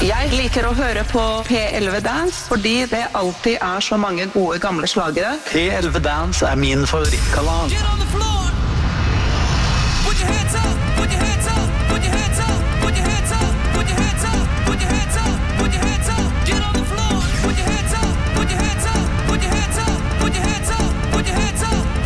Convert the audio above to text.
Jeg liker å høre på P11 Dance, fordi det alltid så mange gode gamle slagere. P11 Dance min favorittkanal. Get on the floor!